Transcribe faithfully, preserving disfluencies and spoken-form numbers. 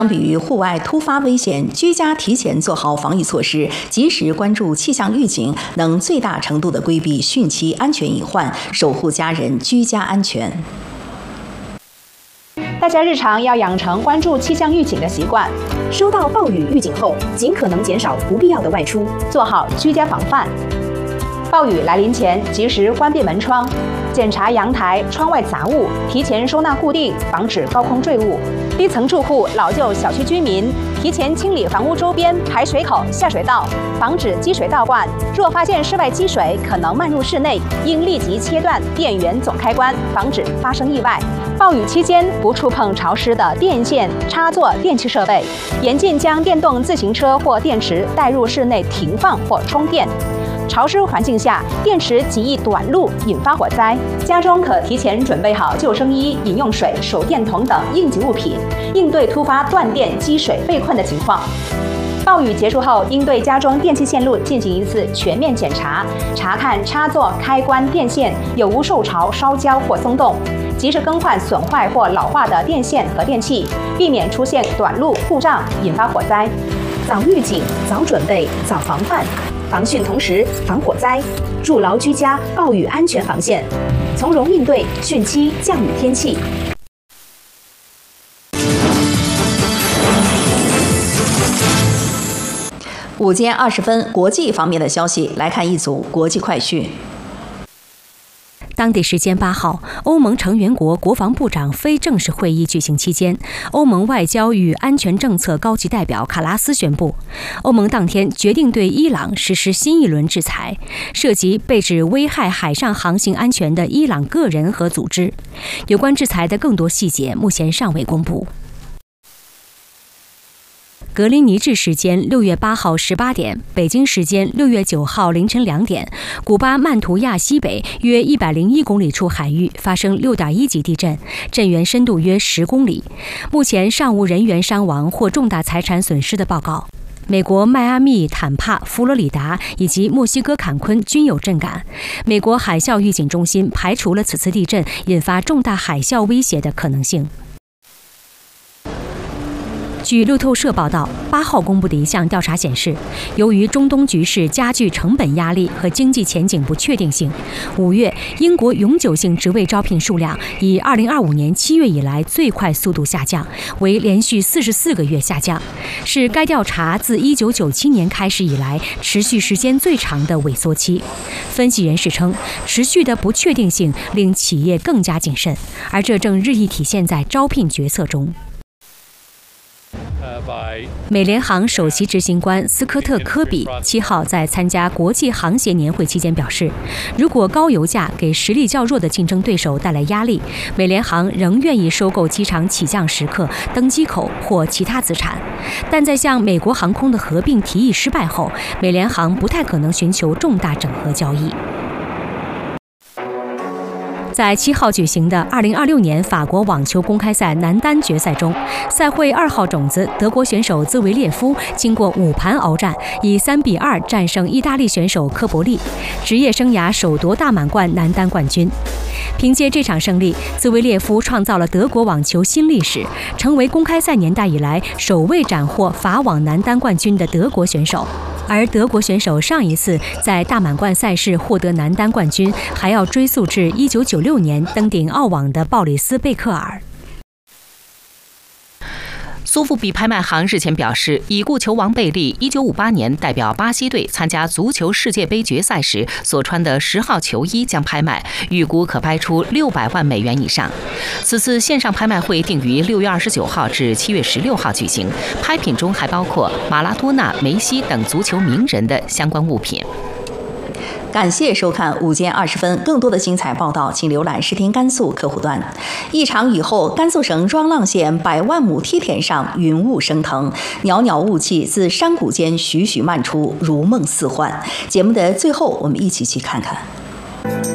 相比于户外突发危险，居家提前做好防疫措施，及时关注气象预警，能最大程度地规避汛期安全隐患，守护家人居家安全。 大家日常要养成关注气象预警的习惯， 收到暴雨预警后，尽可能减少不必要的外出， 做好居家防范。暴雨来临前，及时关闭门窗，检查阳台、窗外杂物，提前收纳固定，防止高空坠物。低层住户、老旧小区居民提前清理房屋周边排水口、下水道，防止积水倒灌。若发现室外积水可能漫入室内，应立即切断电源总开关，防止发生意外。暴雨期间不触碰潮湿的电线、插座、电器设备，严禁将电动自行车或电池带入室内停放或充电。潮湿环境下，电池极易短路，引发火灾。家中可提前准备好救生衣、饮用水、手电筒等应急物品，应对突发断电、积水、被困的情况。暴雨结束后，应对家中电气线路进行一次全面检查，查看插座、开关、电线有无受潮、烧焦或松动，及时更换损坏或老化的电线和电器，避免出现短路、故障，引发火灾。 早预警、早准备、早防范。防汛同时防火灾，筑牢居家暴雨安全防线，从容应对汛期降雨天气。 午间二十分，国际方面的消息，来看一组国际快讯。 当地时间八号，欧盟成员国国防部长非正式会议举行期间，欧盟外交与安全政策高级代表卡拉斯宣布，欧盟当天决定对伊朗实施新一轮制裁，涉及被指危害海上航行安全的伊朗个人和组织。有关制裁的更多细节目前尚未公布。格林尼治时间六月八号十八点，北京时间六月九号凌晨两点，古巴曼图亚西北约一百零一公里处海域发生六点一级地震，震源深度约十公里。目前尚无人员伤亡或重大财产损失的报告。美国迈阿密、坦帕、佛罗里达以及墨西哥坎昆均有震感。美国海啸预警中心排除了此次地震引发重大海啸威胁的可能性。据路透社报道，八号公布的一项调查显示，由于中东局势加剧成本压力和经济前景不确定性，五月英国永久性职位招聘数量以二零二五年七月以来最快速度下降，为连续四十四个月下降，是该调查自一九九七年开始以来持续时间最长的萎缩期。分析人士称，持续的不确定性令企业更加谨慎，而这正日益体现在招聘决策中。美联航首席执行官斯科特·科比七号在参加国际航协年会期间表示，如果高油价给实力较弱的竞争对手带来压力，美联航仍愿意收购机场起降时刻、登机口或其他资产。但在向美国航空的合并提议失败后，美联航不太可能寻求重大整合交易。在七号举行的二零二六年法国网球公开赛男单决赛中，赛会二号种子德国选手兹维列夫经过五盘鏖战，以三比二战胜意大利选手科博利，职业生涯首夺大满贯男单冠军。凭借这场胜利，兹维列夫创造了德国网球新历史，成为公开赛年代以来首位斩获法网男单冠军的德国选手。而德国选手上一次在大满贯赛事获得男单冠军，还要追溯至一九九六年登顶澳网的鲍里斯·贝克尔。 苏富比拍卖行日前表示，已故球王贝利一九五八年代表巴西队参加足球世界杯决赛时所穿的十号球衣将拍卖，预估可拍出六百万美元以上。此次线上拍卖会定于六月二十九号至七月十六号举行，拍品中还包括马拉多纳、梅西等足球名人的相关物品。 感谢收看午间二十分，更多的精彩报道，请浏览视听甘肃客户端。一场雨后，甘肃省庄浪县百万亩梯田上云雾升腾，袅袅雾气自山谷间徐徐漫出，如梦似幻。节目的最后，我们一起去看看。